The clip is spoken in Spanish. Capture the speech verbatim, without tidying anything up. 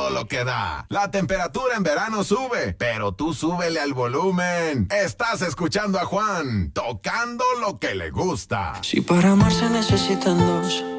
todo lo que da. La temperatura en verano sube, pero tú súbele al volumen. Estás escuchando a Juan, tocando lo que le gusta. Si para amar se necesitan dos,